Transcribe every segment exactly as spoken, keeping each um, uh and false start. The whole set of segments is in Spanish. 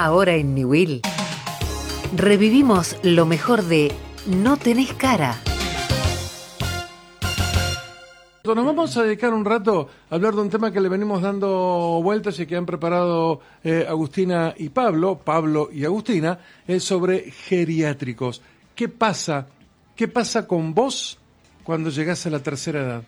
Ahora en Niwil revivimos lo mejor de No tenés cara. Nos vamos a dedicar un rato a hablar de un tema que le venimos dando vueltas y que han preparado eh, Agustina y Pablo, Pablo y Agustina, es sobre geriátricos. ¿Qué pasa? ¿Qué pasa con vos cuando llegás a la tercera edad?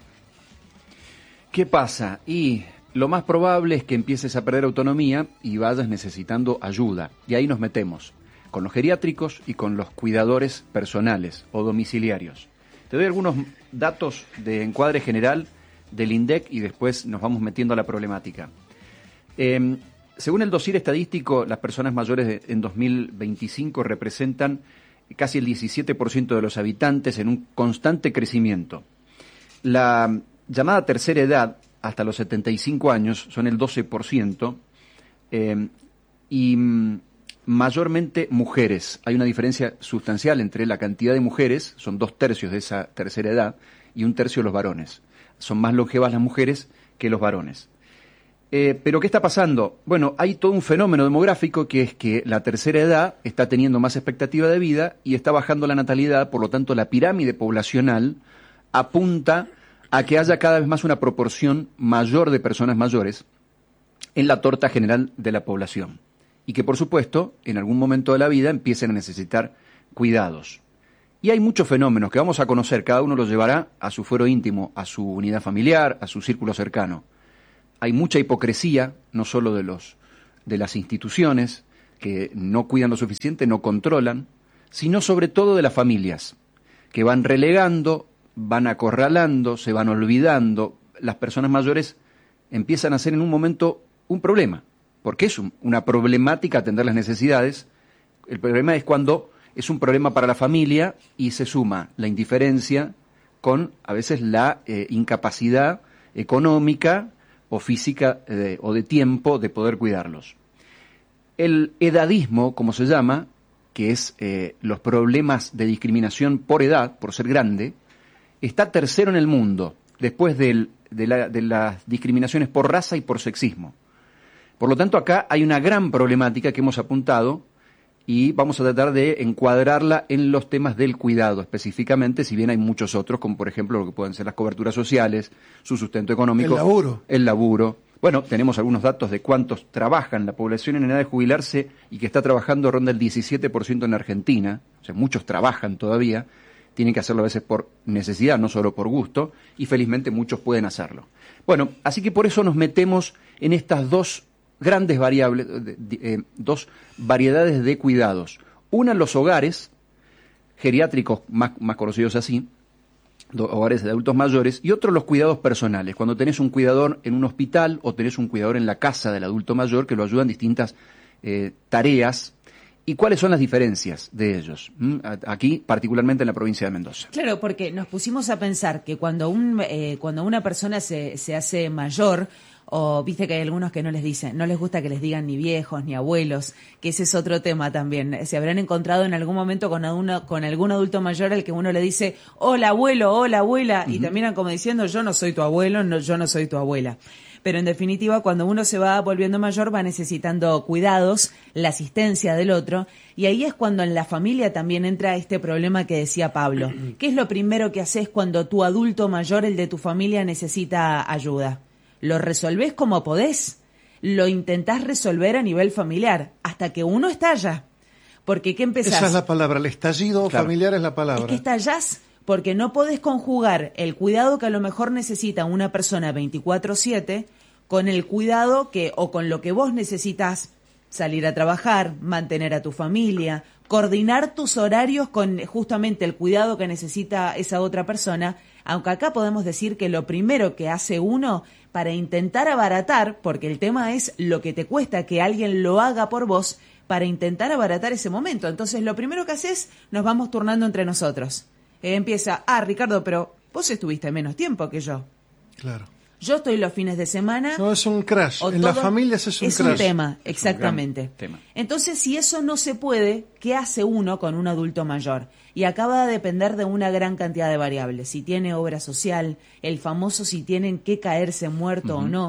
¿Qué pasa? Y lo más probable es que empieces a perder autonomía y vayas necesitando ayuda. Y ahí nos metemos con los geriátricos y con los cuidadores personales o domiciliarios. Te doy algunos datos de encuadre general del INDEC y después nos vamos metiendo a la problemática. Eh, según el dossier estadístico, las personas mayores de, en dos mil veinticinco representan casi el diecisiete por ciento de los habitantes en un constante crecimiento. La llamada tercera edad, hasta los setenta y cinco años, son el doce por ciento eh, y mm, mayormente mujeres. Hay una diferencia sustancial entre la cantidad de mujeres, son dos tercios de esa tercera edad, y un tercio los varones. Son más longevas las mujeres que los varones. Eh, ¿Pero qué está pasando? Bueno, hay todo un fenómeno demográfico que es que la tercera edad está teniendo más expectativa de vida y está bajando la natalidad, por lo tanto la pirámide poblacional apunta a que haya cada vez más una proporción mayor de personas mayores en la torta general de la población. Y que, por supuesto, en algún momento de la vida empiecen a necesitar cuidados. Y hay muchos fenómenos que vamos a conocer, cada uno los llevará a su fuero íntimo, a su unidad familiar, a su círculo cercano. Hay mucha hipocresía, no solo de los de las instituciones, que no cuidan lo suficiente, no controlan, sino sobre todo de las familias, que van relegando, van acorralando, se van olvidando. Las personas mayores empiezan a ser en un momento un problema. Porque es un, una problemática atender las necesidades. El problema es cuando es un problema para la familia y se suma la indiferencia con, a veces, la eh, incapacidad económica o física eh, o de tiempo de poder cuidarlos. El edadismo, como se llama, que es eh, los problemas de discriminación por edad, por ser grande, está tercero en el mundo, después del, de, la, de las discriminaciones por raza y por sexismo. Por lo tanto, acá hay una gran problemática que hemos apuntado y vamos a tratar de encuadrarla en los temas del cuidado específicamente, si bien hay muchos otros, como por ejemplo lo que pueden ser las coberturas sociales, su sustento económico. El laburo. El laburo. Bueno, tenemos algunos datos de cuántos trabajan. La población en edad de jubilarse y que está trabajando ronda el diecisiete por ciento en Argentina. O sea, muchos trabajan todavía. Tienen que hacerlo a veces por necesidad, no solo por gusto, y felizmente muchos pueden hacerlo. Bueno, así que por eso nos metemos en estas dos grandes variables, eh, dos variedades de cuidados. Una, los hogares geriátricos, más, más conocidos así, hogares de adultos mayores, y otro, los cuidados personales. Cuando tenés un cuidador en un hospital o tenés un cuidador en la casa del adulto mayor que lo ayudan en distintas eh, tareas. ¿Y cuáles son las diferencias de ellos? Aquí, particularmente en la provincia de Mendoza. Claro, porque nos pusimos a pensar que cuando un eh, cuando una persona se, se hace mayor, o viste que hay algunos que no les dicen, no les gusta que les digan ni viejos ni abuelos, que ese es otro tema también. Se habrán encontrado en algún momento con, uno, con algún adulto mayor al que uno le dice, hola abuelo, hola abuela, uh-huh. Y terminan como diciendo, yo no soy tu abuelo, no, yo no soy tu abuela. Pero en definitiva, cuando uno se va volviendo mayor, va necesitando cuidados, la asistencia del otro, y ahí es cuando en la familia también entra este problema que decía Pablo. ¿Qué es lo primero que haces cuando tu adulto mayor, el de tu familia, necesita ayuda? ¿Lo resolvés como podés? ¿Lo intentás resolver a nivel familiar? Hasta que uno estalla. Porque ¿qué empezás? Esa es la palabra, el estallido claro. familiar es la palabra. Es que estallás porque no podés conjugar el cuidado que a lo mejor necesita una persona veinticuatro siete con el cuidado que o con lo que vos necesitas salir a trabajar, mantener a tu familia, coordinar tus horarios con justamente el cuidado que necesita esa otra persona, aunque acá podemos decir que lo primero que hace uno para intentar abaratar, porque el tema es lo que te cuesta que alguien lo haga por vos, para intentar abaratar ese momento. Entonces lo primero que haces, nos vamos turnando entre nosotros. Eh, empieza, ah, Ricardo, pero vos estuviste menos tiempo que yo. Claro. Yo estoy los fines de semana. No, es un crash. En las familias es un es crash. Es un tema, exactamente. Un tema. Entonces, si eso no se puede, ¿qué hace uno con un adulto mayor? Y acá va a depender de una gran cantidad de variables. Si tiene obra social, el famoso si tienen que caerse muerto uh-huh. o no,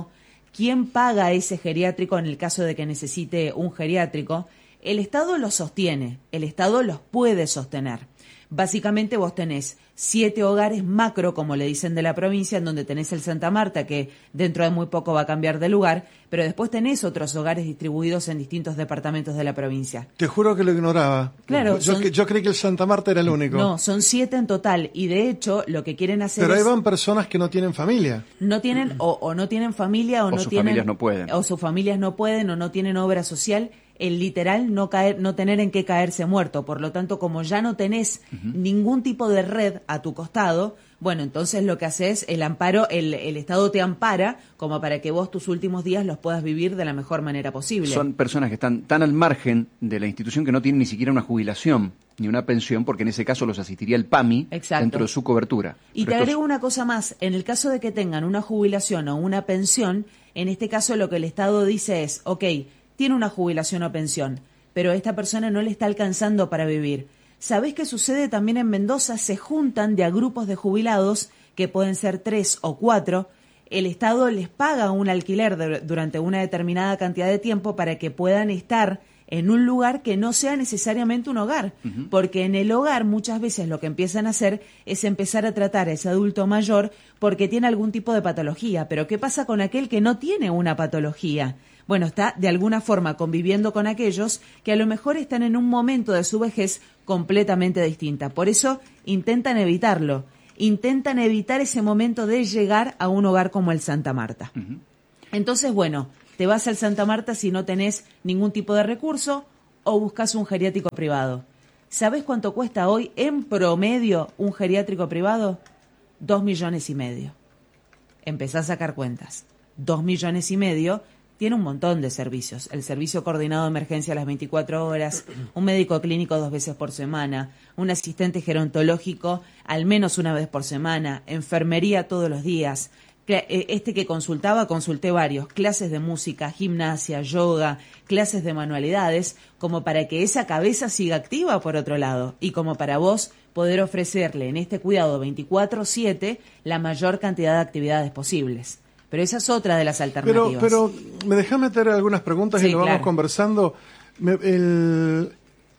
¿quién paga ese geriátrico en el caso de que necesite un geriátrico? El Estado los sostiene, el Estado los puede sostener. Básicamente vos tenés siete hogares macro, como le dicen de la provincia, en donde tenés el Santa Marta, que dentro de muy poco va a cambiar de lugar, pero después tenés otros hogares distribuidos en distintos departamentos de la provincia. Te juro que lo ignoraba. Claro, yo, son, yo creí que el Santa Marta era el único. No, son siete en total, y de hecho lo que quieren hacer pero es... Pero ahí van personas que no tienen familia. No tienen, o, o no tienen familia, o, o no sus tienen... familias no pueden. O sus familias no pueden, o no tienen obra social, el literal no caer, no tener en qué caerse muerto. Por lo tanto, como ya no tenés uh-huh. ningún tipo de red a tu costado, bueno, entonces lo que haces, el amparo, el, el Estado te ampara como para que vos tus últimos días los puedas vivir de la mejor manera posible. Son personas que están tan al margen de la institución que no tienen ni siquiera una jubilación ni una pensión, porque en ese caso los asistiría el P A M I Exacto. dentro de su cobertura. Y Pero te estos... agrego una cosa más, en el caso de que tengan una jubilación o una pensión, en este caso lo que el Estado dice es, ok, tiene una jubilación o pensión, pero esta persona no le está alcanzando para vivir. ¿Sabés qué sucede también en Mendoza? Se juntan de a grupos de jubilados, que pueden ser tres o cuatro. El Estado les paga un alquiler de, durante una determinada cantidad de tiempo para que puedan estar en un lugar que no sea necesariamente un hogar. Uh-huh. Porque en el hogar muchas veces lo que empiezan a hacer es empezar a tratar a ese adulto mayor porque tiene algún tipo de patología. Pero ¿qué pasa con aquel que no tiene una patología? Bueno, está de alguna forma conviviendo con aquellos que a lo mejor están en un momento de su vejez completamente distinta. Por eso intentan evitarlo, intentan evitar ese momento de llegar a un hogar como el Santa Marta. Uh-huh. Entonces, bueno, te vas al Santa Marta si no tenés ningún tipo de recurso o buscas un geriátrico privado. ¿Sabés cuánto cuesta hoy en promedio un geriátrico privado? Dos millones y medio. Empezá a sacar cuentas. Dos millones y medio... Tiene un montón de servicios. El servicio coordinado de emergencia a las veinticuatro horas, un médico clínico dos veces por semana, un asistente gerontológico al menos una vez por semana, enfermería todos los días. Este que consultaba, consulté varios, clases de música, gimnasia, yoga, clases de manualidades, como para que esa cabeza siga activa por otro lado y como para vos poder ofrecerle en este cuidado veinticuatro siete la mayor cantidad de actividades posibles. Pero esa es otra de las alternativas. Pero, pero me dejás meter algunas preguntas sí, y lo vamos claro. conversando. Me, el,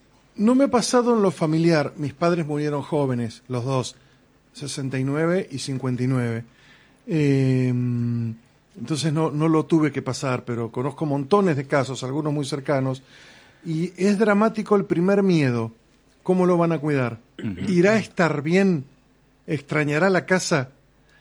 no me ha pasado en lo familiar. Mis padres murieron jóvenes, los dos, sesenta y nueve y cincuenta y nueve. Eh, entonces no, no lo tuve que pasar, pero conozco montones de casos, algunos muy cercanos. Y es dramático el primer miedo. ¿Cómo lo van a cuidar? Uh-huh. ¿Irá a estar bien? ¿Extrañará la casa?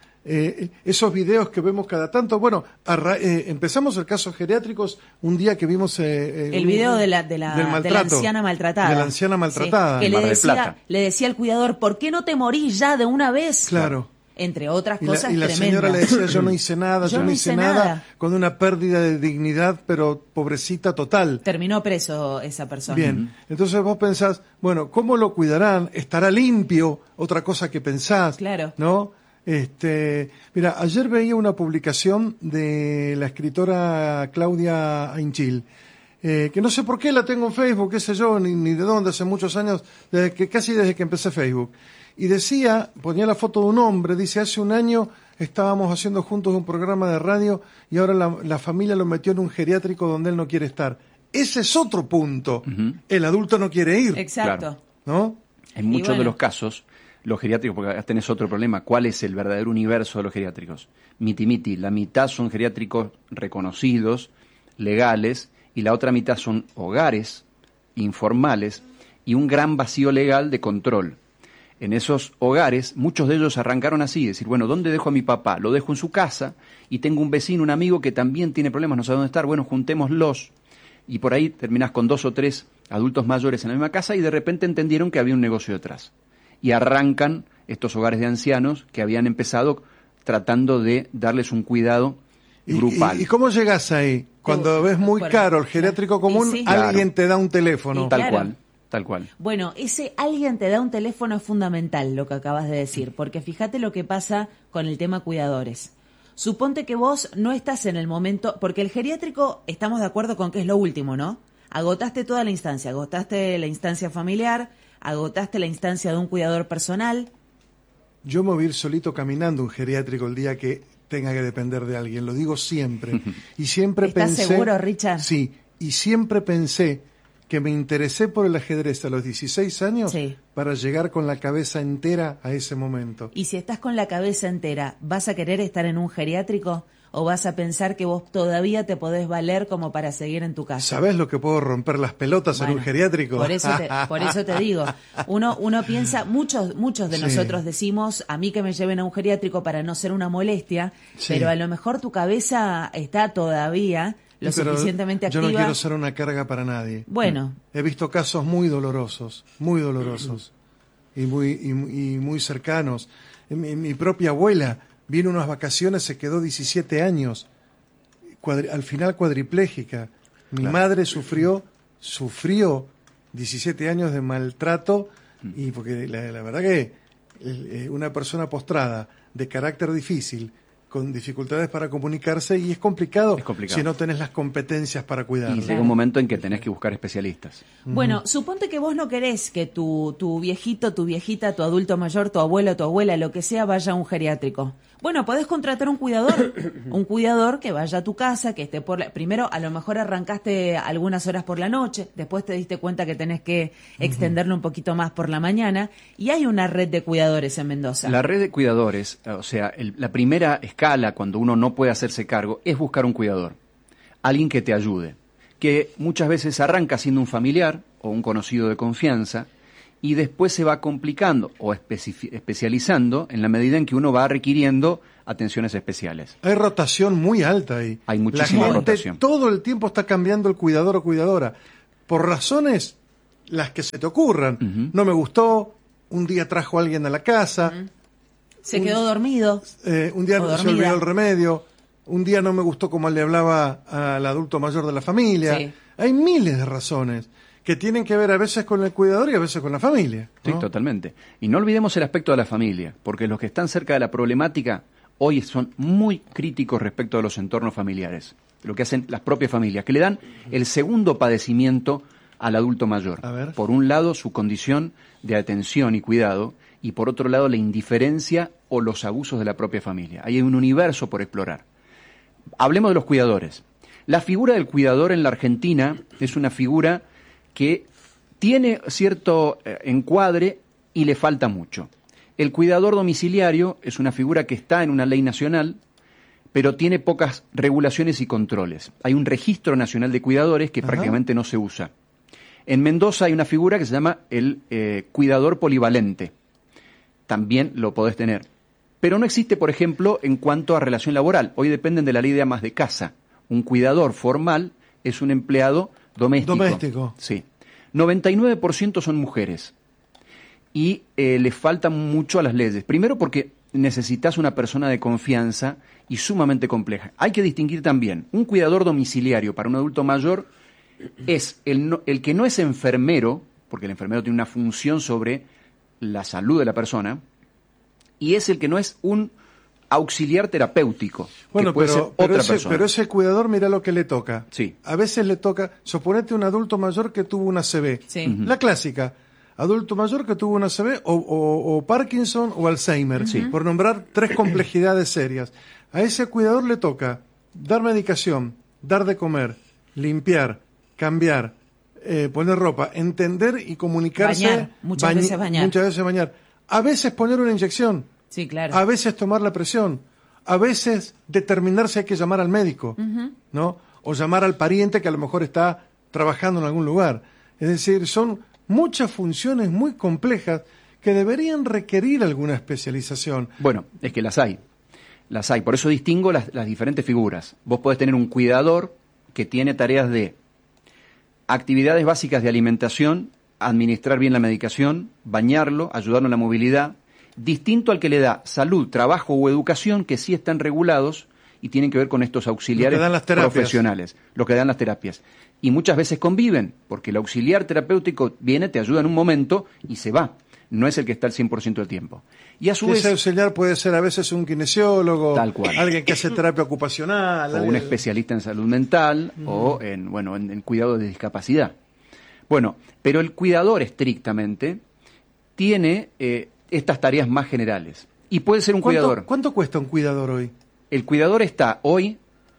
Eh, esos videos que vemos cada tanto, bueno, ra- eh, empezamos el caso geriátricos un día que vimos eh, el video de la, de, la, de la anciana maltratada, de la anciana maltratada, sí, que le decía, le decía al cuidador, ¿por qué no te morís ya de una vez? Claro. Entre otras y cosas la, y la tremendas. señora le decía, yo no hice nada, yo, yo no, no hice hice nada, nada, con una pérdida de dignidad, pero pobrecita total. Terminó preso esa persona. Bien, entonces vos pensás, bueno, ¿cómo lo cuidarán? ¿Estará limpio? Otra cosa que pensás, claro. ¿no? Este, mira, ayer veía una publicación de la escritora Claudia Ainchil, eh, que no sé por qué la tengo en Facebook, qué sé yo, ni, ni de dónde, hace muchos años, desde que, casi desde que empecé Facebook. Y decía, ponía la foto de un hombre, dice, hace un año estábamos haciendo juntos un programa de radio y ahora la, la familia lo metió en un geriátrico donde él no quiere estar. Ese es otro punto. Uh-huh. El adulto no quiere ir. Exacto. Claro. ¿No? En muchos bueno. de los casos, los geriátricos, porque acá tenés otro problema, ¿cuál es el verdadero universo de los geriátricos? Miti miti, la mitad son geriátricos reconocidos, legales, y la otra mitad son hogares informales y un gran vacío legal de control. En esos hogares, muchos de ellos arrancaron así, decir, bueno, ¿dónde dejo a mi papá? Lo dejo en su casa, y tengo un vecino, un amigo que también tiene problemas, no sabe dónde estar, bueno, juntémoslos. Y por ahí terminás con dos o tres adultos mayores en la misma casa y de repente entendieron que había un negocio detrás. Y arrancan estos hogares de ancianos que habían empezado tratando de darles un cuidado grupal. ¿Y, y, y cómo llegas ahí? Cuando ves muy caro el geriátrico común, sí. alguien claro. te da un teléfono. Tal claro. cual, tal cual. Bueno, ese alguien te da un teléfono es fundamental, lo que acabas de decir, porque fíjate lo que pasa con el tema cuidadores. Suponte que vos no estás en el momento, porque el geriátrico, estamos de acuerdo con que es lo último, ¿no? Agotaste toda la instancia, agotaste la instancia familiar, agotaste la instancia de un cuidador personal. Yo me voy a ir solito caminando un geriátrico el día que tenga que depender de alguien, lo digo siempre. Y siempre ¿Estás pensé... seguro, Richard? Sí, y siempre pensé que me interesé por el ajedrez a los dieciséis años Sí. para llegar con la cabeza entera a ese momento. Y si estás con la cabeza entera, ¿vas a querer estar en un geriátrico o vas a pensar que vos todavía te podés valer como para seguir en tu casa? ¿Sabés lo que puedo romper las pelotas Bueno, en un geriátrico? Por eso te, por eso te digo, uno uno piensa, muchos muchos de Sí. nosotros decimos, a mí que me lleven a un geriátrico para no ser una molestia, Sí. pero a lo mejor tu cabeza está todavía lo Pero suficientemente yo activa. no quiero ser una carga para nadie. Bueno, He visto casos muy dolorosos, muy dolorosos y muy y, y muy cercanos. Mi, mi propia abuela vino unas vacaciones, se quedó diecisiete años, cuadri- al final cuadriplégica. Mi Claro. madre sufrió, sufrió diecisiete años de maltrato y porque la, la verdad que eh, una persona postrada de carácter difícil, con dificultades para comunicarse y es complicado, Es complicado. si no tenés las competencias para cuidarlo. Y llega un momento en que tenés que buscar especialistas. bueno, suponte que vos no querés que tu, tu viejito, tu viejita, tu adulto mayor, tu abuelo, tu abuela, lo que sea, vaya a un geriátrico. Bueno, podés contratar un cuidador, un cuidador que vaya a tu casa, que esté por la... Primero, a lo mejor arrancaste algunas horas por la noche, después te diste cuenta que tenés que extenderlo un poquito más por la mañana, y hay una red de cuidadores en Mendoza. La red de cuidadores, o sea, el- la primera escala cuando uno no puede hacerse cargo es buscar un cuidador, alguien que te ayude, que muchas veces arranca siendo un familiar o un conocido de confianza y después se va complicando o especifi- especializando en la medida en que uno va requiriendo atenciones especiales. Hay rotación muy alta ahí. Hay muchísima La gente rotación. todo el tiempo está cambiando el cuidador o cuidadora. Por razones las que se te ocurran. Ujú. No me gustó, un día trajo a alguien a la casa, Se quedó dormido. eh, un día O se dormida. olvidó el remedio, un día no me gustó cómo le hablaba al adulto mayor de la familia. Sí. Hay miles de razones que tienen que ver a veces con el cuidador y a veces con la familia. Sí, ¿no? totalmente. Y no olvidemos el aspecto de la familia, porque los que están cerca de la problemática hoy son muy críticos respecto a los entornos familiares, lo que hacen las propias familias, que le dan el segundo padecimiento al adulto mayor. A ver. Por un lado, su condición de atención y cuidado, y por otro lado, la indiferencia o los abusos de la propia familia. Ahí hay un universo por explorar. Hablemos de los cuidadores. La figura del cuidador en la Argentina es una figura que tiene cierto eh, encuadre y le falta mucho. El cuidador domiciliario es una figura que está en una ley nacional, pero tiene pocas regulaciones y controles. Hay un registro nacional de cuidadores que Ajá. prácticamente no se usa. En Mendoza hay una figura que se llama el eh, cuidador polivalente. También lo podés tener. Pero no existe, por ejemplo, en cuanto a relación laboral. Hoy dependen de la ley de amas de casa. Un cuidador formal es un empleado doméstico. Doméstico. Sí. noventa y nueve por ciento son mujeres. Y eh, le faltan mucho a las leyes. Primero porque necesitas una persona de confianza y sumamente compleja. Hay que distinguir también. Un cuidador domiciliario para un adulto mayor es el, no- el que no es enfermero, porque el enfermero tiene una función sobre la salud de la persona, y es el que no es un auxiliar terapéutico, Bueno, que puede pero, ser pero otra ese, persona. pero ese cuidador, mira lo que le toca. Sí. A veces le toca, suponete un adulto mayor que tuvo una C B. Sí. La clásica. Adulto mayor que tuvo una C B o, o- o Parkinson o Alzheimer, Sí. por nombrar tres complejidades serias. A ese cuidador le toca dar medicación, dar de comer, limpiar, cambiar, eh, poner ropa, entender y comunicarse. Bañar, muchas veces bañar. Muchas veces bañar. A veces poner una inyección. Sí, claro. A veces tomar la presión, a veces determinar si hay que llamar al médico, ¿no? O llamar al pariente que a lo mejor está trabajando en algún lugar. Es decir, son muchas funciones muy complejas que deberían requerir alguna especialización. Bueno, es que las hay. Las hay. Por eso distingo las, las diferentes figuras. Vos podés tener un cuidador que tiene tareas de actividades básicas de alimentación, administrar bien la medicación, bañarlo, ayudarlo en la movilidad, distinto al que le da salud, trabajo o educación, que sí están regulados y tienen que ver con estos auxiliares Los que dan las terapias. profesionales, los que dan las terapias. Y muchas veces conviven, porque el auxiliar terapéutico viene, te ayuda en un momento y se va. No es el que está al cien por ciento del tiempo. Y a su Que vez, ese auxiliar puede ser a veces un kinesiólogo, Tal cual. alguien que hace terapia ocupacional. o un alguien- especialista en salud mental o en, bueno, en, en cuidado de discapacidad. Bueno, pero el cuidador estrictamente tiene eh, estas tareas más generales. Y puede ser un ¿Cuánto, cuidador. ¿Cuánto cuesta un cuidador hoy? El cuidador está hoy,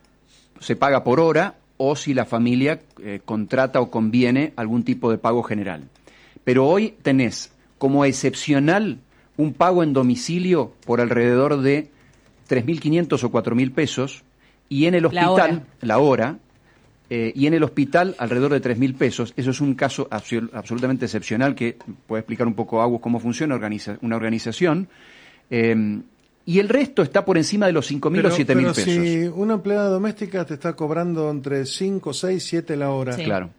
se paga por hora, o si la familia eh, contrata o conviene algún tipo de pago general. Pero hoy tenés como excepcional un pago en domicilio por alrededor de tres mil quinientos o cuatro mil pesos, y en el hospital, la hora, la hora eh, y en el hospital alrededor de tres mil pesos. Eso es un caso absol absolutamente excepcional que puede explicar un poco, Agus, cómo funciona organiza una organización. Eh, y el resto está por encima de los cinco mil o siete mil pesos. Pero si una empleada doméstica te está cobrando entre cinco, seis, siete la hora. Sí. Claro.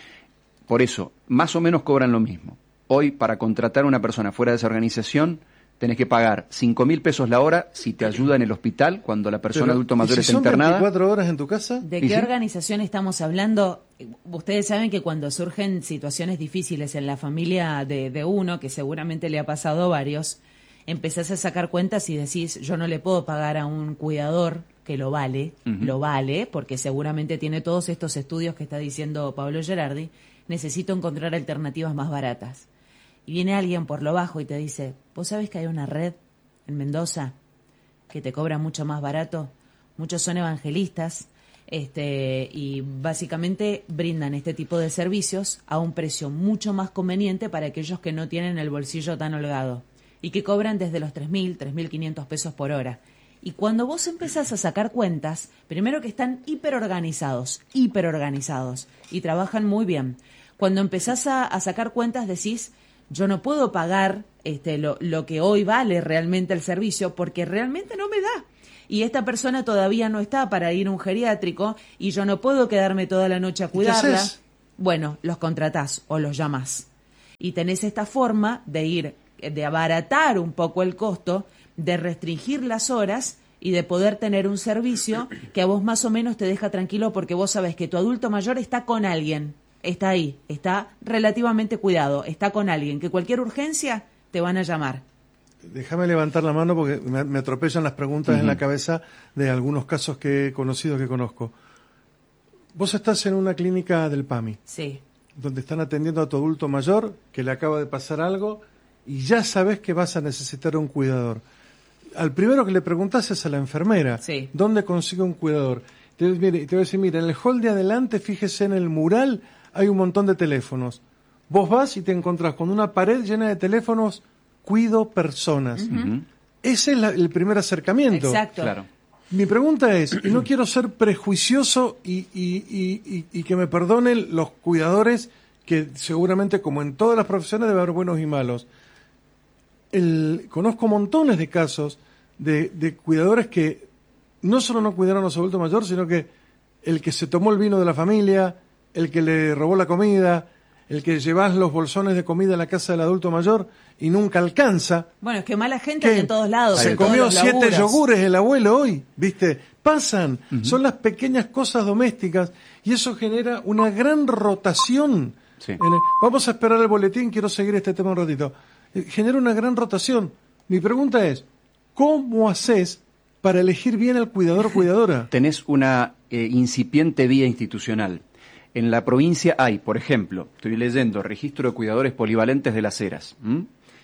Por eso, más o menos cobran lo mismo. Hoy, para contratar a una persona fuera de esa organización, tenés que pagar cinco mil pesos la hora si te ayuda en el hospital cuando la persona Pero, adulto mayor si está son internada. veinticuatro horas en tu casa? ¿De qué sí? organización estamos hablando? Ustedes saben que cuando surgen situaciones difíciles en la familia de, de uno, que seguramente le ha pasado a varios, empezás a sacar cuentas y decís, yo no le puedo pagar a un cuidador que lo vale, uh-huh. lo vale, porque seguramente tiene todos estos estudios que está diciendo Pablo Gerardi, necesito encontrar alternativas más baratas. Y viene alguien por lo bajo y te dice, ¿vos sabés que hay una red en Mendoza que te cobra mucho más barato? Muchos son evangelistas este, y básicamente brindan este tipo de servicios a un precio mucho más conveniente para aquellos que no tienen el bolsillo tan holgado y que cobran desde los tres mil, tres mil quinientos pesos por hora. Y cuando vos empezás a sacar cuentas, primero que están hiperorganizados, hiperorganizados y trabajan muy bien. Cuando empezás a, a sacar cuentas decís, yo no puedo pagar este, lo, lo que hoy vale realmente el servicio porque realmente no me da. Y esta persona todavía no está para ir a un geriátrico y yo no puedo quedarme toda la noche a cuidarla. ¿Qué haces? Bueno, los contratás o los llamás. Y tenés esta forma de ir, de abaratar un poco el costo, de restringir las horas y de poder tener un servicio que a vos más o menos te deja tranquilo porque vos sabés que tu adulto mayor está con alguien. Está ahí, está relativamente cuidado, está con alguien, que cualquier urgencia te van a llamar. Déjame levantar la mano porque me, me atropellan las preguntas uh-huh. en la cabeza de algunos casos que he conocido, que conozco. Vos estás en una clínica del PAMI. Sí. Donde están atendiendo a tu adulto mayor, que le acaba de pasar algo, y ya sabes que vas a necesitar un cuidador. Al primero que le preguntás es a la enfermera. Sí. ¿Dónde consigue un cuidador? Te, mire, te voy a decir, mira, en el hall de adelante, fíjese en el mural, hay un montón de teléfonos. Vos vas y te encontrás con una pared llena de teléfonos, cuido personas. Uh-huh. Ese es la, el primer acercamiento. Exacto. Claro. Mi pregunta es, y no quiero ser prejuicioso y, y, y, y, y que me perdonen los cuidadores, que seguramente como en todas las profesiones debe haber buenos y malos. El, conozco montones de casos de, de cuidadores que no solo no cuidaron a su adulto mayor, sino que el que se tomó el vino de la familia, el que le robó la comida, el que llevas los bolsones de comida a la casa del adulto mayor y nunca alcanza. Bueno, es que mala gente hay en todos lados. Se en comió todos los siete laburos. yogures el abuelo hoy, ¿viste? Pasan, Uh-huh. son las pequeñas cosas domésticas y eso genera una gran rotación. Sí. En el- vamos a esperar el boletín, quiero seguir este tema un ratito. Eh, Genera una gran rotación. Mi pregunta es, ¿cómo haces para elegir bien al cuidador o cuidadora? Tenés una eh, incipiente vía institucional. En la provincia hay, por ejemplo, estoy leyendo, registro de cuidadores polivalentes de las Heras. ¿Mm?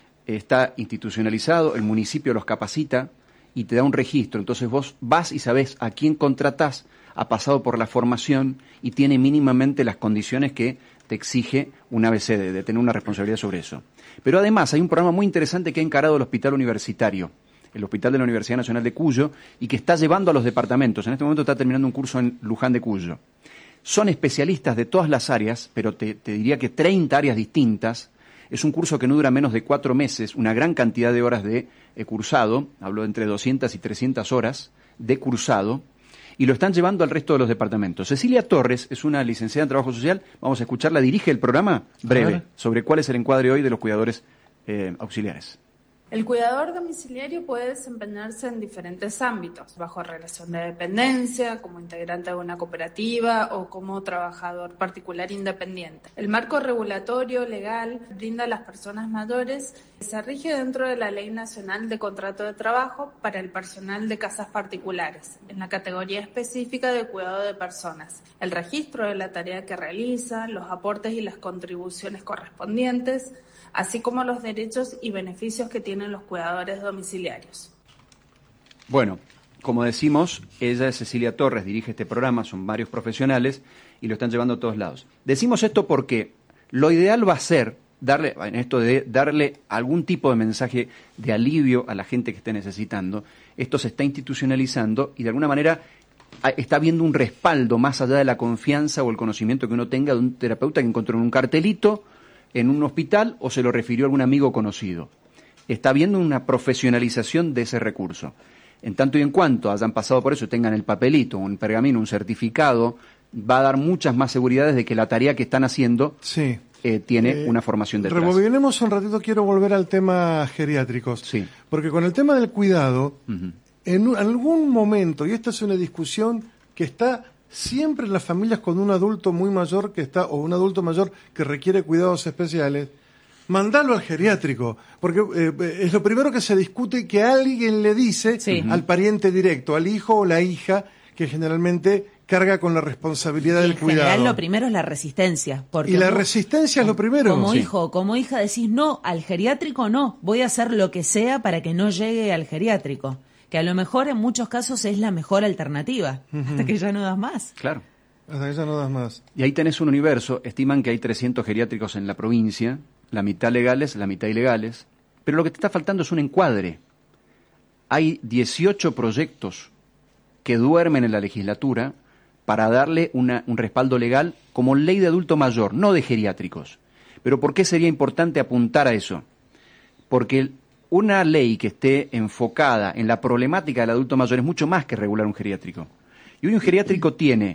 Está institucionalizado, el municipio los capacita y te da un registro. Entonces vos vas y sabés a quién contratás, ha pasado por la formación y tiene mínimamente las condiciones que te exige una A B C D, de tener una responsabilidad sobre eso. Pero además hay un programa muy interesante que ha encarado el Hospital Universitario, el Hospital de la Universidad Nacional de Cuyo, y que está llevando a los departamentos. En este momento está terminando un curso en Luján de Cuyo. Son especialistas de todas las áreas, pero te, te diría que treinta áreas distintas. Es un curso que no dura menos de cuatro meses, una gran cantidad de horas de eh, cursado, hablo de entre doscientas y trescientas horas de cursado, y lo están llevando al resto de los departamentos. Cecilia Torres es una licenciada en Trabajo Social, vamos a escucharla, dirige el programa breve sobre cuál es el encuadre hoy de los cuidadores eh, auxiliares. El cuidador domiciliario puede desempeñarse en diferentes ámbitos, bajo relación de dependencia, como integrante de una cooperativa o como trabajador particular independiente. El marco regulatorio legal brinda a las personas mayores se rige dentro de la Ley Nacional de Contrato de Trabajo para el personal de casas particulares, en la categoría específica de cuidado de personas, el registro de la tarea que realiza, los aportes y las contribuciones correspondientes, así como los derechos y beneficios que tienen los cuidadores domiciliarios. Bueno, como decimos, ella es Cecilia Torres, dirige este programa, son varios profesionales y lo están llevando a todos lados. Decimos esto porque lo ideal va a ser darle, en esto de darle algún tipo de mensaje de alivio a la gente que esté necesitando. Esto se está institucionalizando y de alguna manera está habiendo un respaldo más allá de la confianza o el conocimiento que uno tenga de un terapeuta que encontró en un cartelito en un hospital o se lo refirió a algún amigo conocido. Está habiendo una profesionalización de ese recurso. En tanto y en cuanto hayan pasado por eso, tengan el papelito, un pergamino, un certificado, va a dar muchas más seguridades de que la tarea que están haciendo sí. eh, tiene eh, una formación detrás. Rebobinemos un ratito, quiero volver al tema geriátricos. Sí. Porque con el tema del cuidado, Uh-huh. en un- algún momento, y esta es una discusión que está siempre en las familias con un adulto muy mayor que está, o un adulto mayor que requiere cuidados especiales, mandalo al geriátrico, porque eh, es lo primero que se discute, que alguien le dice Sí. al pariente directo, al hijo o la hija, que generalmente carga con la responsabilidad Y del en cuidado. general lo primero es la resistencia. Porque Y la mu- resistencia es lo primero. Como Sí. hijo o como hija decís, no, al geriátrico no, voy a hacer lo que sea para que no llegue al geriátrico. Que a lo mejor en muchos casos es la mejor alternativa, hasta que ya no das más. Claro. Hasta que ya no das más. Y ahí tenés un universo, estiman que hay trescientos geriátricos en la provincia, la mitad legales, la mitad ilegales, pero lo que te está faltando es un encuadre. Hay dieciocho proyectos que duermen en la legislatura para darle una, un respaldo legal como ley de adulto mayor, no de geriátricos. Pero ¿por qué sería importante apuntar a eso? Porque una ley que esté enfocada en la problemática del adulto mayor es mucho más que regular un geriátrico. Y hoy un geriátrico tiene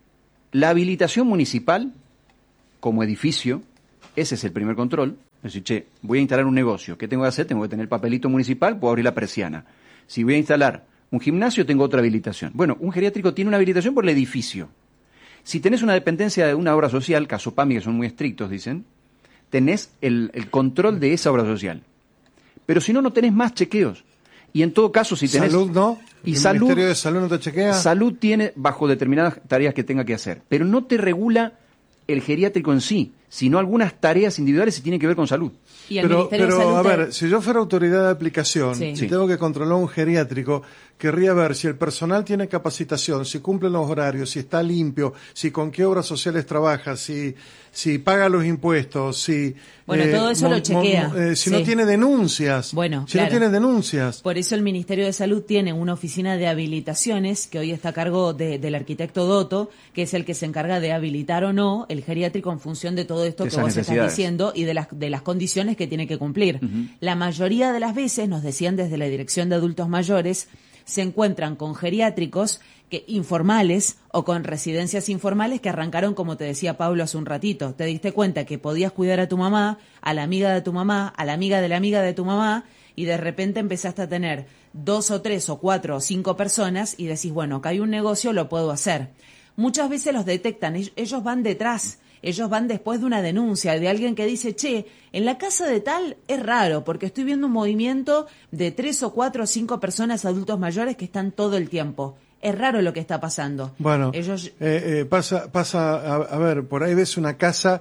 la habilitación municipal como edificio, ese es el primer control. Es decir, che, voy a instalar un negocio, ¿qué tengo que hacer? Tengo que tener el papelito municipal, puedo abrir la persiana. Si voy a instalar un gimnasio, tengo otra habilitación. Bueno, un geriátrico tiene una habilitación por el edificio. Si tenés una dependencia de una obra social, caso PAMI, que son muy estrictos, dicen, tenés el, el control de esa obra social. Pero si no, no tenés más chequeos. Y en todo caso, si tenés... Salud, ¿no? Y ¿El salud, Ministerio de Salud no te chequea? Salud tiene bajo determinadas tareas que tenga que hacer, pero no te regula el geriátrico en sí, sino algunas tareas individuales que tienen que ver con salud. Y el Pero, Ministerio de pero Salud a te- ver, si yo fuera autoridad de aplicación Sí. y Sí. tengo que controlar un geriátrico, querría ver si el personal tiene capacitación, si cumple los horarios, si está limpio, si con qué obras sociales trabaja, si, si paga los impuestos, si... Bueno, todo eso lo chequea. eh, si no Sí. tiene denuncias. Bueno, si no claro. tiene denuncias. Por eso el Ministerio de Salud tiene una oficina de habilitaciones que hoy está a cargo de- del arquitecto Dotto, que es el que se encarga de habilitar o no el geriátrico en función de todo esto De que esas vos estás necesidades. diciendo y de las, de las condiciones que tiene que cumplir. Ujú. La mayoría de las veces, nos decían desde la Dirección de Adultos Mayores, se encuentran con geriátricos que informales o con residencias informales que arrancaron, como te decía Pablo hace un ratito. Te diste cuenta que podías cuidar a tu mamá, a la amiga de tu mamá, a la amiga de la amiga de tu mamá, y de repente empezaste a tener dos o tres o cuatro o cinco personas y decís, bueno, acá hay un negocio, lo puedo hacer. Muchas veces los detectan, ell- ellos van detrás, ellos van después de una denuncia de alguien que dice, che, en la casa de tal es raro porque estoy viendo un movimiento de tres o cuatro o cinco personas adultos mayores que están todo el tiempo. Es raro lo que está pasando. Bueno, Ellos, eh, eh, pasa, pasa a, a ver, por ahí ves una casa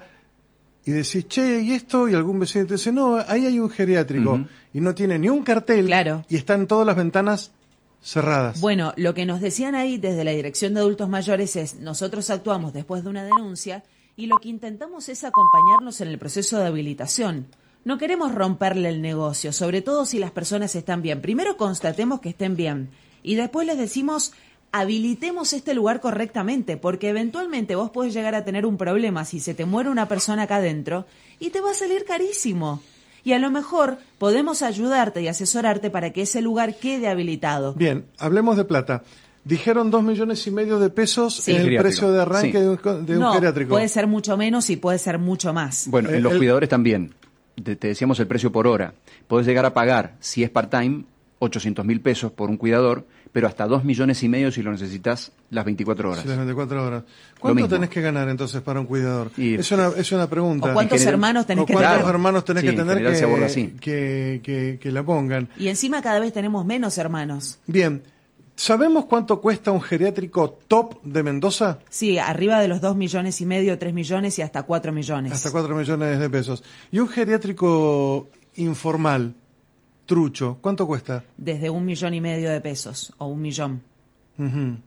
y decís, che, ¿y esto? Y algún vecino te dice, no, ahí hay un geriátrico. Ujú. Y no tiene ni un cartel. Claro. Y están todas las ventanas cerradas. bueno, lo que nos decían ahí desde la Dirección de Adultos Mayores es, nosotros actuamos después de una denuncia y lo que intentamos es acompañarnos en el proceso de habilitación. No queremos romperle el negocio, sobre todo si las personas están bien. Primero constatemos que estén bien y después les decimos, habilitemos este lugar correctamente, porque eventualmente vos podés llegar a tener un problema si se te muere una persona acá adentro y te va a salir carísimo. Y a lo mejor podemos ayudarte y asesorarte para que ese lugar quede habilitado. Bien, hablemos de plata. Dijeron dos millones y medio de pesos Sí. en el Geriátrico. precio de arranque Sí. de un, de un no, geriátrico. puede ser mucho menos y puede ser mucho más. Bueno, Eh, en los el- cuidadores también. Te, te decíamos el precio por hora. Podés llegar a pagar, si es part-time, ochocientos mil pesos por un cuidador, pero hasta dos millones y medio si lo necesitas las veinticuatro horas. Sí, las veinticuatro horas. ¿Cuánto mismo. tenés que ganar entonces para un cuidador? Y- es, una, es una pregunta. ¿O cuántos En general- hermanos tenés ¿O que cuántos tener? hermanos tenés Sí, que en tener general que, se aborda así. que, que, que la pongan? Y encima cada vez tenemos menos hermanos. Bien, ¿sabemos cuánto cuesta un geriátrico top de Mendoza? Sí, arriba de los dos millones y medio, tres millones y hasta cuatro millones. Hasta cuatro millones de pesos. ¿Y un geriátrico informal? trucho, ¿cuánto cuesta? Desde un millón y medio de pesos o un millón. Uh-huh.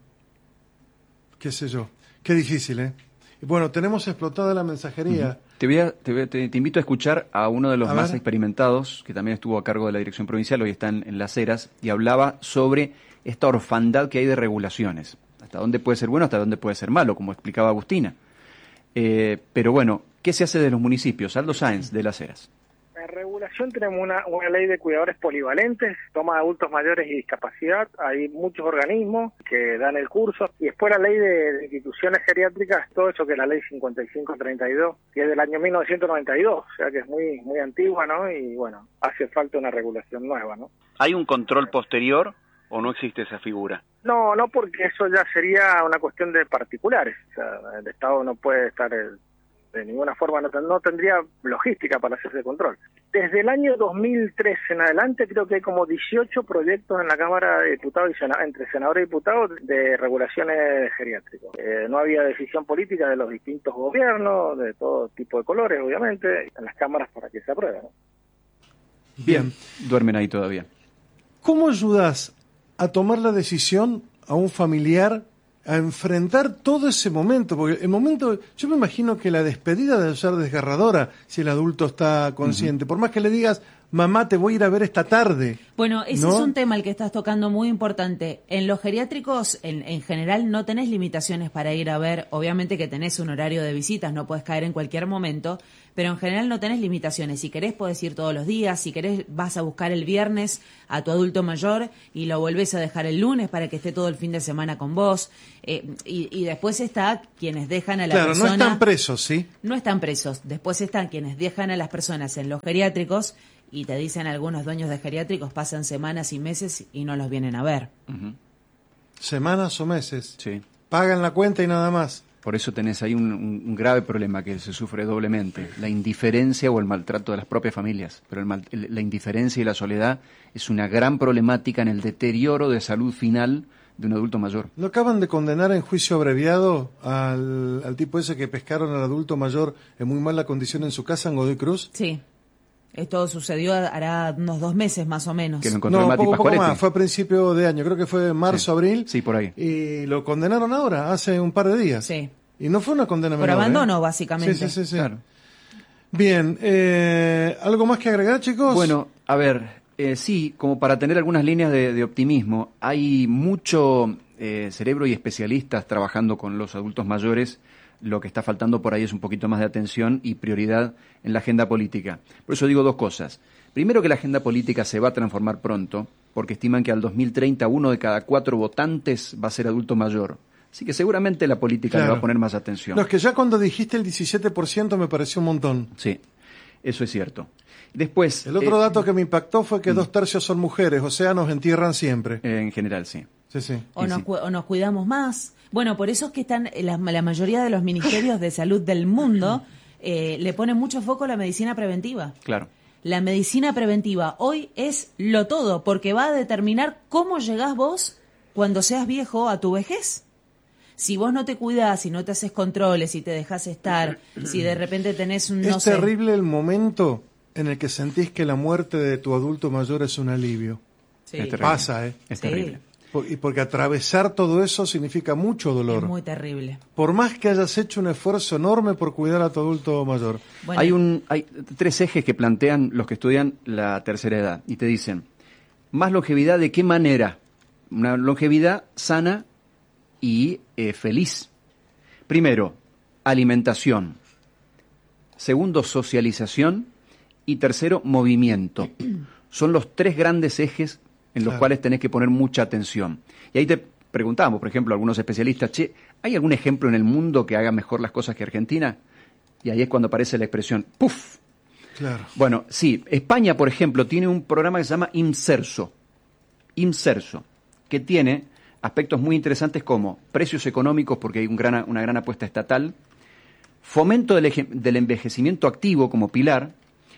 Qué sé yo. Qué difícil, ¿eh? Bueno, tenemos explotada la mensajería. Uh-huh. Te, voy a, te, voy a, te, te invito a escuchar a uno de los a más ver. experimentados, que también estuvo a cargo de la Dirección Provincial, hoy está en, en Las Heras, y hablaba sobre esta orfandad que hay de regulaciones. Hasta dónde puede ser bueno, hasta dónde puede ser malo, como explicaba Agustina. Eh, pero bueno, ¿qué se hace de los municipios? Aldo Sáenz, de Las Heras. En regulación tenemos una, una ley de cuidadores polivalentes, toma de adultos mayores y discapacidad, hay muchos organismos que dan el curso, y después la ley de, de instituciones geriátricas, todo eso que es la ley cincuenta y cinco treinta y dos, que es del año mil novecientos noventa y dos, o sea que es muy muy antigua, ¿no? Y bueno, hace falta una regulación nueva, ¿no? ¿Hay un control posterior o no existe esa figura? No, no, porque eso ya sería una cuestión de particulares, o sea, el Estado no puede estar... El, de ninguna forma, no, no tendría logística para hacer ese control. Desde el año dos mil tres en adelante creo que hay como dieciocho proyectos en la Cámara de Diputados y Sena, entre senadores y diputados de regulaciones geriátricas. Eh, no había decisión política de los distintos gobiernos, de todo tipo de colores, obviamente, en las cámaras para que se apruebe, ¿no? Bien, duermen ahí todavía. ¿Cómo ayudas a tomar la decisión a un familiar a enfrentar todo ese momento? Porque el momento, yo me imagino que la despedida debe ser desgarradora si el adulto está consciente. Uh-huh. Por más que le digas, mamá, te voy a ir a ver esta tarde. Bueno, ese ¿no? es un tema el que estás tocando muy importante. En los geriátricos, en, en general, no tenés limitaciones para ir a ver. Obviamente que tenés un horario de visitas, no podés caer en cualquier momento, pero en general no tenés limitaciones. Si querés podés ir todos los días, si querés vas a buscar el viernes a tu adulto mayor y lo volvés a dejar el lunes para que esté todo el fin de semana con vos. Eh, y, y después está quienes dejan a la claro, persona... Claro, no están presos, ¿sí? No están presos. Después están quienes dejan a las personas en los geriátricos y te dicen algunos dueños de geriátricos pasan semanas y meses y no los vienen a ver. Uh-huh. ¿Semanas o meses? Sí. Pagan la cuenta y nada más. Por eso tenés ahí un, un, un grave problema que se sufre doblemente, la indiferencia o el maltrato de las propias familias. Pero el mal, el, la indiferencia y la soledad es una gran problemática en el deterioro de salud final de un adulto mayor. ¿Lo acaban de condenar en juicio abreviado al, al tipo ese que pescaron al adulto mayor en muy mala condición en su casa en Godoy Cruz? Sí. Esto sucedió hará unos dos meses más o menos. Que lo encontró no, Mati poco, poco Pascualetti. más, fue a principio de año, creo que fue marzo, sí. abril. Sí, por ahí. Y lo condenaron ahora, hace un par de días. Sí. Y no fue una condena por menor, abandono, ¿eh? básicamente. Sí, sí, sí. sí. Claro. Bien, eh, ¿algo más que agregar, chicos? Bueno, a ver, eh, sí, como para tener algunas líneas de, de optimismo, hay mucho eh, cerebro y especialistas trabajando con los adultos mayores. Lo que está faltando por ahí es un poquito más de atención y prioridad en la agenda política. Por eso digo dos cosas. Primero, que la agenda política se va a transformar pronto, porque estiman que al dos mil treinta uno de cada cuatro votantes va a ser adulto mayor. Así que seguramente la política claro. le va a poner más atención. No, es que ya cuando dijiste el diecisiete por ciento me pareció un montón. Sí, eso es cierto. Después... El otro eh, dato que me impactó fue que mm. dos tercios son mujeres, o sea, nos entierran siempre. Eh, en general, sí. Sí, sí. O, nos, sí. cu- o nos cuidamos más. Bueno, por eso es que están la, la mayoría de los ministerios de salud del mundo eh, le ponen mucho foco a la medicina preventiva. Claro. La medicina preventiva hoy es lo todo, porque va a determinar cómo llegás vos cuando seas viejo a tu vejez. Si vos no te cuidás, si no te haces controles, si te dejás estar, si de repente tenés un... No es sé, terrible el momento en el que sentís que la muerte de tu adulto mayor es un alivio. sí, Es terrible. Pasa, ¿eh? Es Sí. terrible. Por- Y porque atravesar todo eso significa mucho dolor. es muy terrible. Por más que hayas hecho un esfuerzo enorme por cuidar a tu adulto mayor. Bueno, Hay, un, hay tres ejes que plantean los que estudian la tercera edad y te dicen, ¿más longevidad de qué manera? Una longevidad sana y eh, feliz. Primero, alimentación. Segundo, socialización. Y tercero, movimiento. Son los tres grandes ejes en los Claro. cuales tenés que poner mucha atención. Y ahí te preguntamos, por ejemplo, algunos especialistas, che, ¿hay algún ejemplo en el mundo que haga mejor las cosas que Argentina? Y ahí es cuando aparece la expresión, ¡puf! Claro. Bueno, sí, España, por ejemplo, tiene un programa que se llama IMSERSO, IMSERSO, que tiene aspectos muy interesantes como precios económicos, porque hay un gran, una gran apuesta estatal, fomento del, eje, del envejecimiento activo como pilar,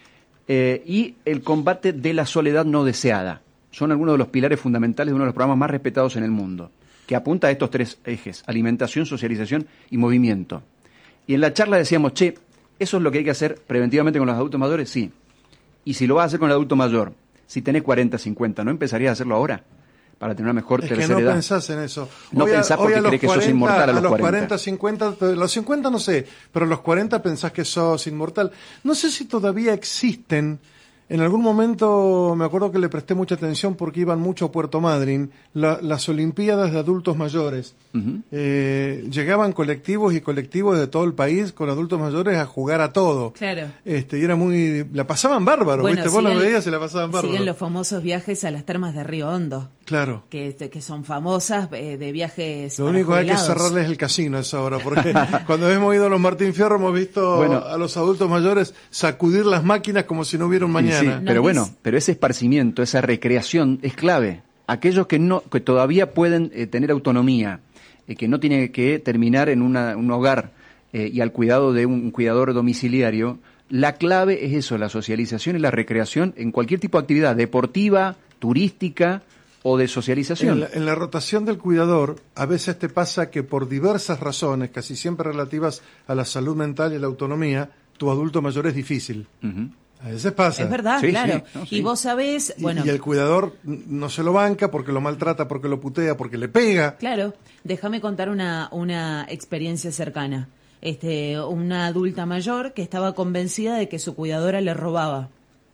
eh, y el combate de la soledad no deseada. Son algunos de los pilares fundamentales de uno de los programas más respetados en el mundo, que apunta a estos tres ejes, alimentación, socialización y movimiento. Y en la charla decíamos, che, ¿eso es lo que hay que hacer preventivamente con los adultos mayores? Sí. Y si lo vas a hacer con el adulto mayor, Si tenés cuarenta, cincuenta, ¿no empezarías a hacerlo ahora? Para tener una mejor es tercera que no edad. pensás en eso. No hoy pensás a, porque hoy a crees que cuarenta, sos inmortal a los, a los cuarenta. cuarenta, cincuenta, los cincuenta no sé, pero a los cuarenta pensás que sos inmortal. No sé si todavía existen. En algún momento me acuerdo que le presté mucha atención porque iban mucho a Puerto Madryn, la, las Olimpiadas de adultos mayores. Uh-huh. Eh, llegaban colectivos y colectivos de todo el país con adultos mayores a jugar a todo. Claro. Este, y era muy... La pasaban bárbaro, bueno, ¿viste? siguen, Vos los veías y la pasaban bárbaro. Siguen los famosos viajes a las termas de Río Hondo. Claro. Que, que son famosas eh, de viajes. Lo único que hay que cerrarles el casino a esa hora, porque cuando hemos ido a los Martín Fierro hemos visto bueno, a los adultos mayores sacudir las máquinas como si no hubiera un mañana. Sí, sí, pero no bueno, es... pero ese esparcimiento, esa recreación es clave. Aquellos que no, que todavía pueden eh, tener autonomía, eh, que no tienen que terminar en una, un hogar eh, y al cuidado de un cuidador domiciliario, la clave es eso, la socialización y la recreación en cualquier tipo de actividad deportiva, turística o de socialización. En la, en la rotación del cuidador, a veces te pasa que por diversas razones, casi siempre relativas a la salud mental y a la autonomía, tu adulto mayor es difícil. Uh-huh. A veces pasa. Es verdad, sí, claro. Sí, no, sí. Y vos sabés, bueno... Y, y el cuidador no se lo banca porque lo maltrata, porque lo putea, porque le pega. Claro. Déjame contar una, una experiencia cercana. Este, una adulta mayor que estaba convencida de que su cuidadora le robaba.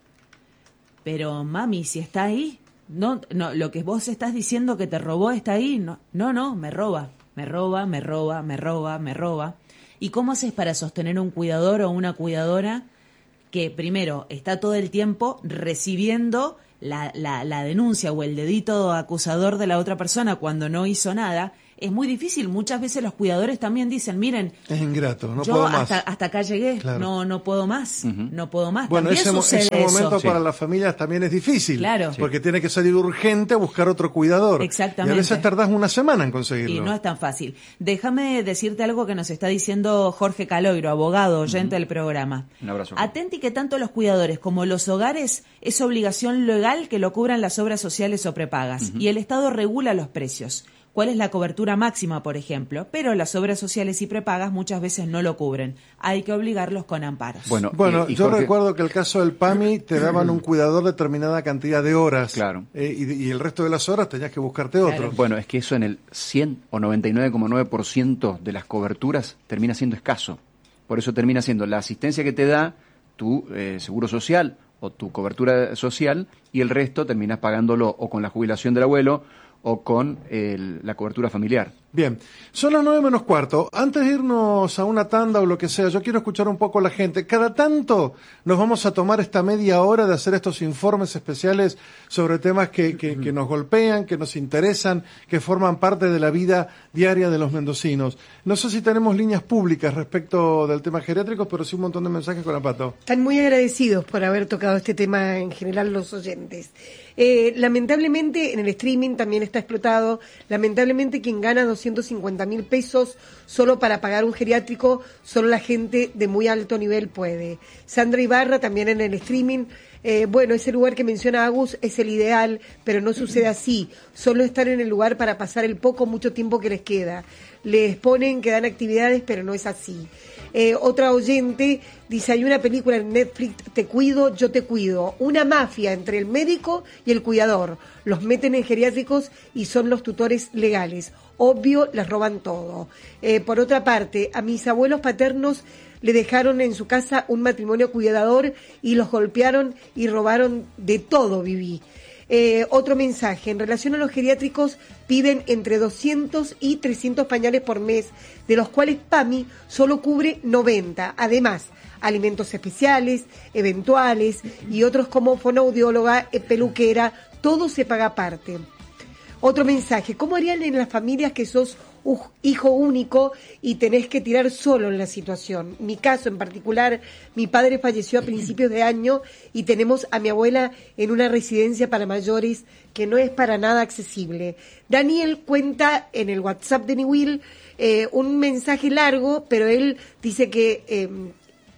Pero, mami, si está ahí... No, no, lo que vos estás diciendo que te robó está ahí. No, no, no, me roba, me roba, me roba, me roba, me roba. ¿Y cómo haces para sostener un cuidador o una cuidadora que primero está todo el tiempo recibiendo la, la, la denuncia o el dedito acusador de la otra persona cuando no hizo nada? Es muy difícil. Muchas veces los cuidadores también dicen, miren, es ingrato, no yo puedo hasta, más. hasta acá llegué, claro. no no puedo más, uh-huh. no puedo más. Bueno, también ese, sucede ese momento eso. para sí. las familias también es difícil, claro. porque sí. tiene que salir urgente a buscar otro cuidador. Exactamente. Y a veces tardás una semana en conseguirlo. Y no es tan fácil. Déjame decirte algo que nos está diciendo Jorge Caloiro, abogado, oyente uh-huh. del programa. Un abrazo. Atenti que tanto los cuidadores como los hogares es obligación legal que lo cubran las obras sociales o prepagas, uh-huh. y el Estado regula los precios. ¿Cuál es la cobertura máxima, por ejemplo? Pero las obras sociales y prepagas muchas veces no lo cubren. Hay que obligarlos con amparos. Bueno, bueno y, y yo Jorge... recuerdo que el caso del P A M I te daban un cuidador determinada cantidad de horas. Claro. Eh, y, y el resto de las horas tenías que buscarte otro. Claro. Bueno, es que eso en el cien o noventa y nueve coma nueve por ciento de las coberturas termina siendo escaso. Por eso termina siendo la asistencia que te da tu eh, seguro social o tu cobertura social y el resto terminas pagándolo o con la jubilación del abuelo o con el, la cobertura familiar. Bien, son las nueve menos cuarto. Antes de irnos a una tanda o lo que sea, yo quiero escuchar un poco a la gente. Cada tanto nos vamos a tomar esta media hora de hacer estos informes especiales sobre temas que, que, que nos golpean, que nos interesan, que forman parte de la vida diaria de los mendocinos. No sé si tenemos líneas públicas respecto del tema geriátrico, pero sí un montón de mensajes con Apato. Están muy agradecidos por haber tocado este tema en general los oyentes. Eh, lamentablemente en el streaming también está explotado. Lamentablemente quien gana doscientos cincuenta mil pesos solo para pagar un geriátrico, solo la gente de muy alto nivel puede. Sandra Ibarra también en el streaming. Eh, bueno, ese lugar que menciona Agus es el ideal, pero no sucede así. Solo están en el lugar para pasar el poco mucho tiempo que les queda. Les ponen que dan actividades, pero no es así. Eh, otra oyente dice, hay una película en Netflix, Te cuido, yo te cuido. Una mafia entre el médico y el cuidador. Los meten en geriátricos y son los tutores legales. Obvio, les roban todo. Eh, por otra parte, a mis abuelos paternos le dejaron en su casa un matrimonio cuidador y los golpearon y robaron de todo, viví. Eh, otro mensaje, en relación a los geriátricos, piden entre doscientos y trescientos pañales por mes, de los cuales P A M I solo cubre noventa. Además, alimentos especiales, eventuales y otros como fonoaudióloga, peluquera, todo se paga aparte. Otro mensaje, ¿cómo harían en las familias que sos hijo único y tenés que tirar solo en la situación? Mi caso en particular, mi padre falleció a principios de año y tenemos a mi abuela en una residencia para mayores que no es para nada accesible. Daniel cuenta en el WhatsApp de Niwil eh, un mensaje largo, pero él dice que eh,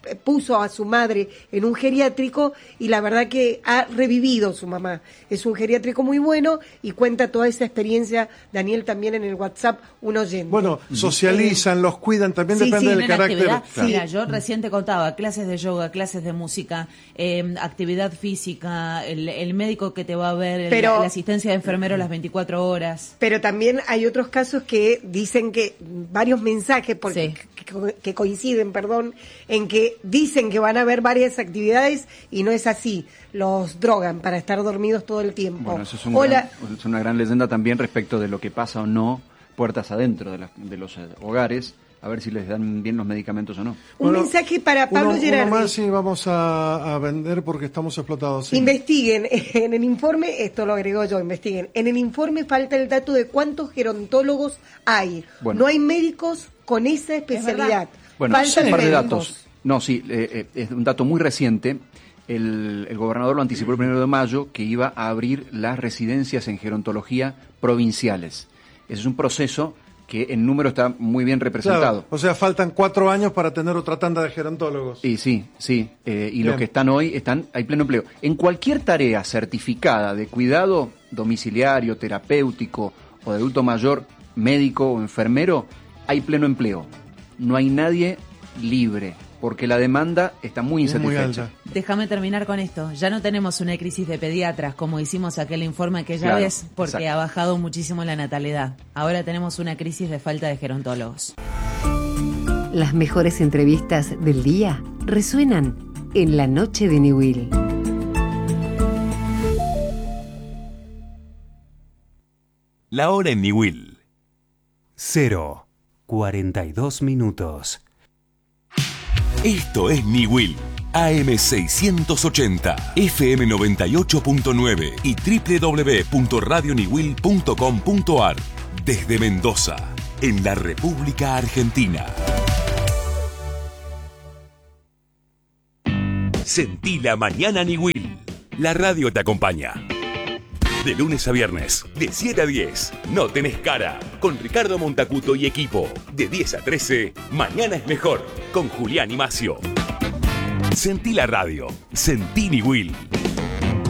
puso a su madre en un geriátrico y la verdad que ha revivido su mamá. Es un geriátrico muy bueno y cuenta toda esa experiencia, Daniel, también en el WhatsApp, un oyente. Bueno, socializan, eh, los cuidan, también sí, depende sí, del carácter. Claro. Sí. Mira, yo recién te contaba, clases de yoga, clases de música, eh, actividad física, el, el médico que te va a ver, el, Pero, la asistencia de enfermero las veinticuatro horas. Pero también hay otros casos que dicen que varios mensajes porque, Sí. que, que coinciden, perdón, en que dicen que van a haber varias actividades y no es así. Los drogan para estar dormidos todo el tiempo. Bueno, eso es, un Hola. gran- es una gran leyenda también respecto de lo que pasa o no puertas adentro de, la- de los eh, hogares, a ver si les dan bien los medicamentos o no. Un Bueno, mensaje para Pablo uno, Gerardi. uno más y vamos a, a vender porque estamos explotados. Sí. Investiguen, en el informe, esto lo agregó yo, investiguen, en el informe falta el dato de cuántos gerontólogos hay. Bueno. No hay médicos con esa especialidad. Bueno, Faltan un par de médicos. datos. No, sí, eh, eh, es un dato muy reciente. El, el gobernador lo anticipó el primero de mayo, que iba a abrir las residencias en gerontología provinciales. Ese es un proceso que en número está muy bien representado. Claro, o sea, faltan cuatro años para tener otra tanda de gerontólogos. Y sí, sí. eh, y Bien. los que están hoy están, hay pleno empleo. En cualquier tarea certificada de cuidado domiciliario, terapéutico o de adulto mayor, médico o enfermero, hay pleno empleo. No hay nadie libre, porque la demanda está muy Es muy insatisfecha. alta. Déjame terminar con esto. Ya no tenemos una crisis de pediatras, como hicimos aquel informe que ya Claro, ves, porque exacto. ha bajado muchísimo la natalidad. Ahora tenemos una crisis de falta de gerontólogos. Las mejores entrevistas del día resuenan en la noche de Newell. La hora en Newell. Cero. cuarenta y dos minutos. Esto es Newell. A M seiscientos ochenta, F M noventa y ocho punto nueve y doble u doble u doble u punto radio newell punto com punto a r. Desde Mendoza, en la República Argentina. Sentí la mañana Newell. La radio te acompaña. De lunes a viernes, de siete a diez, No Tenés Cara, con Ricardo Montacuto y equipo. De diez a trece, Mañana es Mejor, con Julián y Macio. Sentí la radio, sentí Newell.